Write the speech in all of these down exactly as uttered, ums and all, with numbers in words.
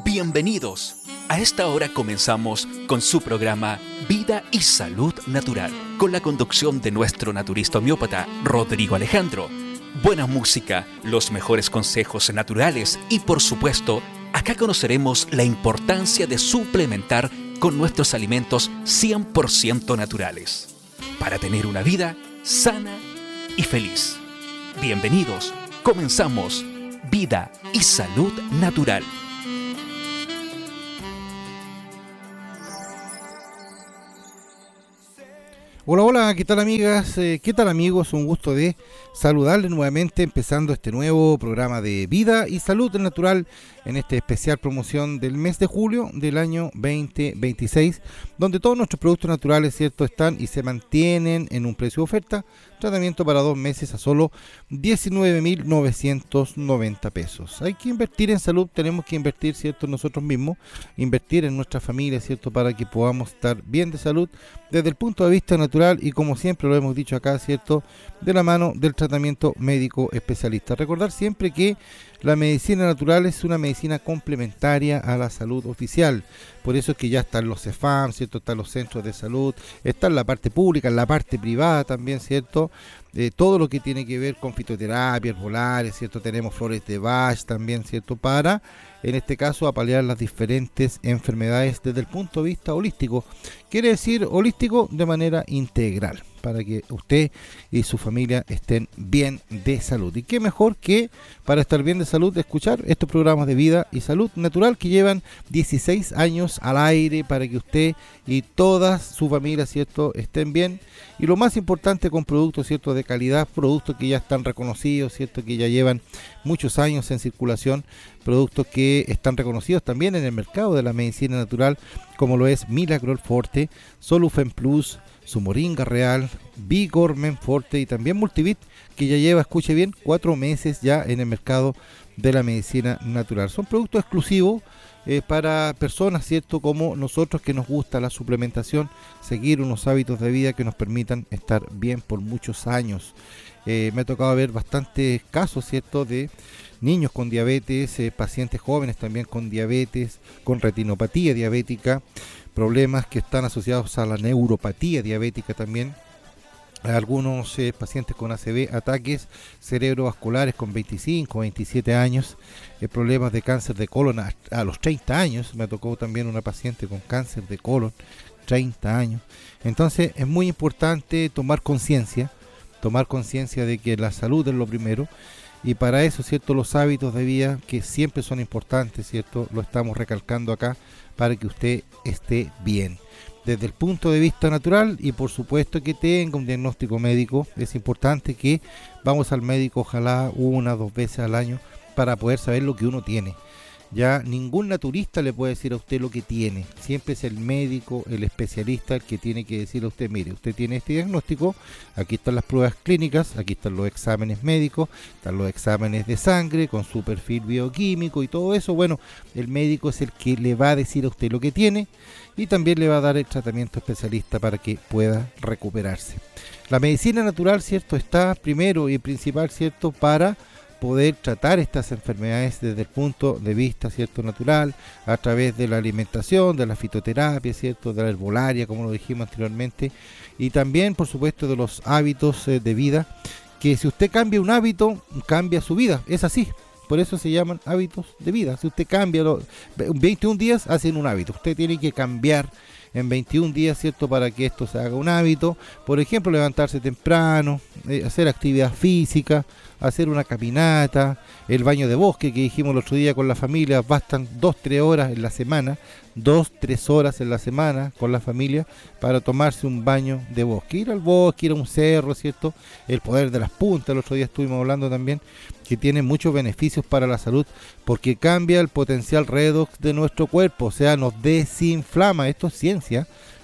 Bienvenidos. A esta hora comenzamos con su programa Vida y Salud Natural, con la conducción de nuestro naturista homeópata Rodrigo Alejandro. Buena música, los mejores consejos naturales y, por supuesto, acá conoceremos la importancia de suplementar con nuestros alimentos cien por ciento naturales para tener una vida sana y feliz. Bienvenidos. Comenzamos Vida y Salud Natural. Hola, hola, ¿qué tal amigas? Eh, ¿Qué tal amigos? Un gusto de saludarles nuevamente empezando este nuevo programa de Vida y Salud Natural en esta especial promoción del mes de julio del año veinte veintiséis, donde todos nuestros productos naturales, cierto, están y se mantienen en un precio de oferta, tratamiento para dos meses a solo diecinueve mil novecientos noventa pesos. Hay que invertir en salud, tenemos que invertir, cierto, en nosotros mismos, invertir en nuestra familia, cierto, para que podamos estar bien de salud desde el punto de vista natural y, como siempre lo hemos dicho acá, cierto, de la mano del tratamiento médico especialista. Recordar siempre que la medicina natural es una medicina complementaria a la salud oficial. Por eso es que ya están los CEFAM, ¿cierto? Están los centros de salud, está en la parte pública, en la parte privada también, ¿cierto? Eh, todo lo que tiene que ver con fitoterapia, herbolares, ¿cierto? Tenemos flores de Bach también, ¿cierto? Para, en este caso, apalear las diferentes enfermedades desde el punto de vista holístico. Quiere decir holístico de manera integral, para que usted y su familia estén bien de salud. Y qué mejor que para estar bien de salud escuchar estos programas de Vida y Salud Natural que llevan dieciséis años al aire para que usted y toda su familia, cierto, estén bien. Y lo más importante, con productos, cierto, de calidad, productos que ya están reconocidos, cierto, que ya llevan muchos años en circulación, productos que están reconocidos también en el mercado de la medicina natural, como lo es Miracle Forte, Solufen Plus, su Moringa Real, Vigor Menforte y también Multivit, que ya lleva, escuche bien, cuatro meses ya en el mercado de la medicina natural. Son productos exclusivos eh, para personas, cierto, como nosotros, que nos gusta la suplementación, seguir unos hábitos de vida que nos permitan estar bien por muchos años. Eh, me ha tocado ver bastantes casos, cierto, de niños con diabetes, eh, pacientes jóvenes también con diabetes, con retinopatía diabética, problemas que están asociados a la neuropatía diabética también. Algunos eh, pacientes con A C V, ataques cerebrovasculares con veinticinco, veintisiete años, eh, problemas de cáncer de colon a, a los treinta años. Me tocó también una paciente con cáncer de colon, treinta años. Entonces es muy importante tomar conciencia, tomar conciencia de que la salud es lo primero. Y para eso, cierto, los hábitos de vida, que siempre son importantes, cierto, lo estamos recalcando acá para que usted esté bien desde el punto de vista natural, y por supuesto que tenga un diagnóstico médico. Es importante que vamos al médico ojalá una o dos veces al año para poder saber lo que uno tiene. Ya ningún naturista le puede decir a usted lo que tiene. Siempre es el médico, el especialista, el que tiene que decirle a usted: mire, usted tiene este diagnóstico, aquí están las pruebas clínicas, aquí están los exámenes médicos, están los exámenes de sangre con su perfil bioquímico y todo eso. Bueno, el médico es el que le va a decir a usted lo que tiene y también le va a dar el tratamiento especialista para que pueda recuperarse. La medicina natural, cierto, está primero y principal, cierto, para poder tratar estas enfermedades desde el punto de vista, cierto, natural, a través de la alimentación, de la fitoterapia, cierto, de la herbolaria, como lo dijimos anteriormente, y también, por supuesto, de los hábitos eh, de vida, que si usted cambia un hábito, cambia su vida. Es así. Por eso se llaman hábitos de vida. Si usted cambia los veintiún días, hacen un hábito. Usted tiene que cambiar en veintiún días, ¿cierto?, para que esto se haga un hábito. Por ejemplo, levantarse temprano, eh, hacer actividad física, hacer una caminata, el baño de bosque que dijimos el otro día con la familia. Bastan dos, tres horas en la semana, dos, tres horas en la semana con la familia para tomarse un baño de bosque. Ir al bosque, ir a un cerro, ¿cierto? El poder de las puntas, el otro día estuvimos hablando también, que tiene muchos beneficios para la salud porque cambia el potencial redox de nuestro cuerpo, o sea, nos desinflama. Esto es ciencia.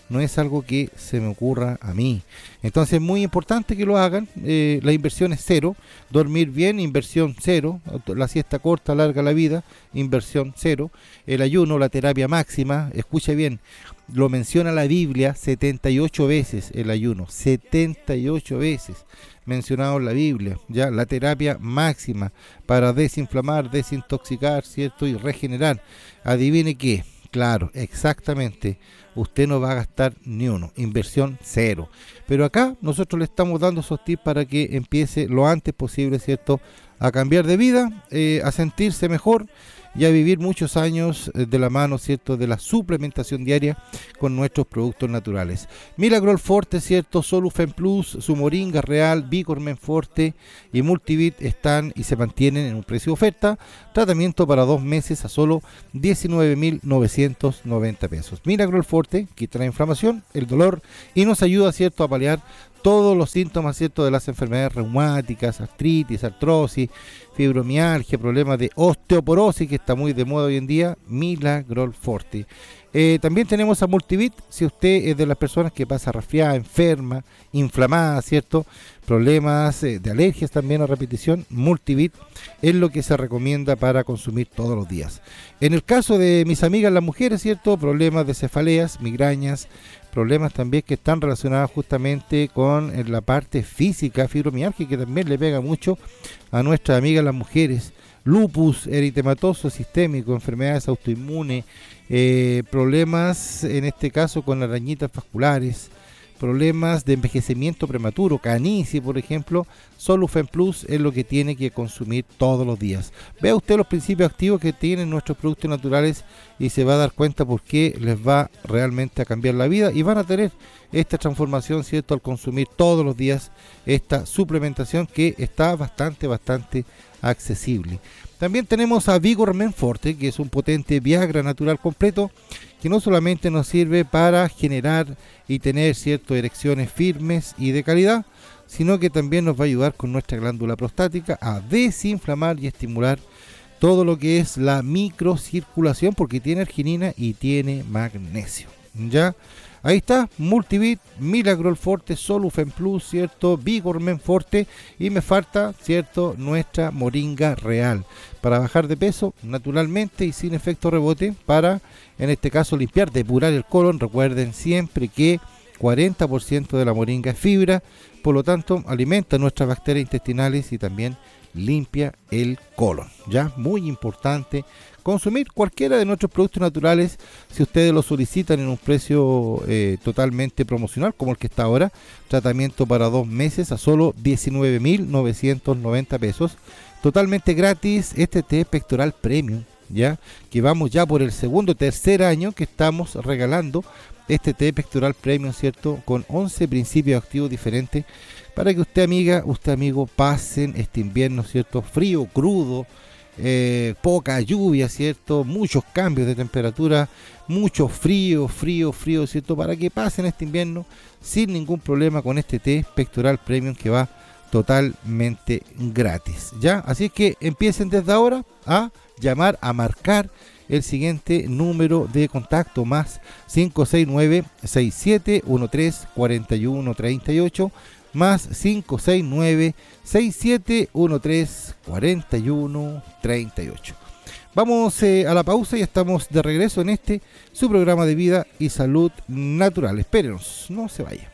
no es algo que se me ocurra a mí. Entonces es muy importante que lo hagan. Eh, la inversión es cero, dormir bien, inversión cero, la siesta corta alarga la vida, inversión cero, el ayuno, la terapia máxima, escuche bien, lo menciona la Biblia setenta y ocho veces el ayuno, setenta y ocho veces mencionado en la Biblia, ya la terapia máxima para desinflamar, desintoxicar, ¿cierto? Y regenerar. Adivine qué, claro, exactamente, usted no va a gastar ni uno, inversión cero. Pero acá nosotros le estamos dando esos tips para que empiece lo antes posible, ¿cierto? A cambiar de vida, eh, a sentirse mejor y a vivir muchos años de la mano, ¿cierto?, de la suplementación diaria con nuestros productos naturales. Milagrol Forte, ¿cierto?, Solufen Plus, su Moringa Real, Bicormen Forte y Multivit están y se mantienen en un precio de oferta. Tratamiento para dos meses a solo diecinueve mil novecientos noventa pesos. Milagrol Forte quita la inflamación, el dolor y nos ayuda, ¿cierto?, a paliar todos los síntomas, ¿cierto?, de las enfermedades reumáticas, artritis, artrosis, fibromialgia, problemas de osteoporosis, que está muy de moda hoy en día. Milagrol Forte. Eh, también tenemos a Multivit, si usted es de las personas que pasa resfriada, enferma, inflamada, ¿cierto?, problemas eh, de alergias también a repetición, Multivit es lo que se recomienda para consumir todos los días. En el caso de mis amigas las mujeres, ¿cierto?, problemas de cefaleas, migrañas, problemas también que están relacionados justamente con la parte física, fibromialgia, que también le pega mucho a nuestras amigas las mujeres, lupus eritematoso sistémico, enfermedades autoinmunes, eh, problemas en este caso con arañitas vasculares, problemas de envejecimiento prematuro, canicie, por ejemplo, Solufen Plus es lo que tiene que consumir todos los días. Vea usted los principios activos que tienen nuestros productos naturales y se va a dar cuenta por qué les va realmente a cambiar la vida y van a tener esta transformación, ¿cierto?, al consumir todos los días esta suplementación que está bastante, bastante accesible. También tenemos a Vigormen Forte, que es un potente Viagra natural completo, que no solamente nos sirve para generar y tener ciertas erecciones firmes y de calidad, sino que también nos va a ayudar con nuestra glándula prostática a desinflamar y estimular todo lo que es la microcirculación, porque tiene arginina y tiene magnesio. ¿Ya? Ahí está, Multivit, Milagrol Forte, Solufen Plus, ¿cierto? Vigormen Forte y me falta, ¿cierto?, nuestra Moringa Real para bajar de peso naturalmente y sin efecto rebote, para, en este caso, limpiar, depurar el colon. Recuerden siempre que cuarenta por ciento de la moringa es fibra, por lo tanto, alimenta nuestras bacterias intestinales y también limpia el colon. Ya, muy importante consumir cualquiera de nuestros productos naturales si ustedes lo solicitan en un precio eh, totalmente promocional como el que está ahora. Tratamiento para dos meses a solo diecinueve mil novecientos noventa pesos, totalmente gratis. Este té pectoral premium, ya que vamos ya por el segundo tercer año que estamos regalando este té pectoral premium, cierto, con once principios activos diferentes para que usted, amiga, usted, amigo, pasen este invierno, cierto, frío, crudo, Eh, poca lluvia, ¿cierto? Muchos cambios de temperatura, mucho frío, frío, frío, ¿cierto? Para que pasen este invierno sin ningún problema con este té pectoral premium que va totalmente gratis, ¿ya? Así que empiecen desde ahora a llamar, a marcar el siguiente número de contacto, más cinco seis nueve, seis siete uno tres, cuatro uno tres ocho, más cinco seis nueve, seis siete uno tres, cuatro uno tres ocho. Vamos eh, a la pausa y estamos de regreso en este su programa de vida y salud natural. Espérenos, no se vaya.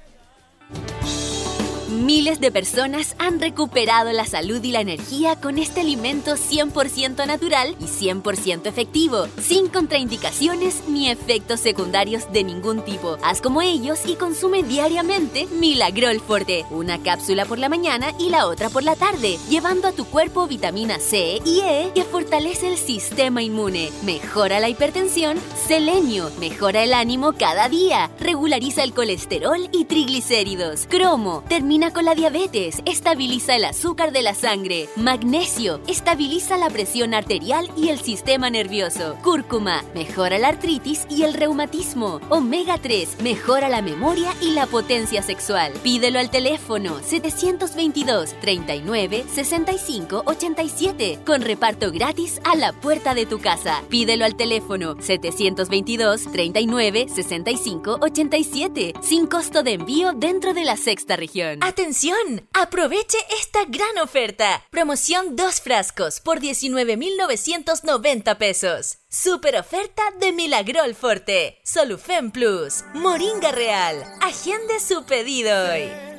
Miles de personas han recuperado la salud y la energía con este alimento cien por ciento natural y cien por ciento efectivo, sin contraindicaciones ni efectos secundarios de ningún tipo. Haz como ellos y consume diariamente Milagrol Forte, una cápsula por la mañana y la otra por la tarde, llevando a tu cuerpo vitamina C y E que fortalece el sistema inmune, mejora la hipertensión, selenio, mejora el ánimo cada día, regulariza el colesterol y triglicéridos, cromo, termina Termina con la diabetes, estabiliza el azúcar de la sangre. Magnesio, estabiliza la presión arterial y el sistema nervioso. Cúrcuma, mejora la artritis y el reumatismo. Omega tres, mejora la memoria y la potencia sexual. Pídelo al teléfono setecientos veintidós, treinta y nueve, sesenta y cinco, ochenta y siete con reparto gratis a la puerta de tu casa. Pídelo al teléfono setecientos veintidós, treinta y nueve, sesenta y cinco, ochenta y siete sin costo de envío dentro de la sexta región. ¡Atención! Aproveche esta gran oferta. Promoción dos frascos por diecinueve mil novecientos noventa pesos. Super oferta de Milagrol Forte, Solufen Plus, Moringa Real. Agende su pedido hoy.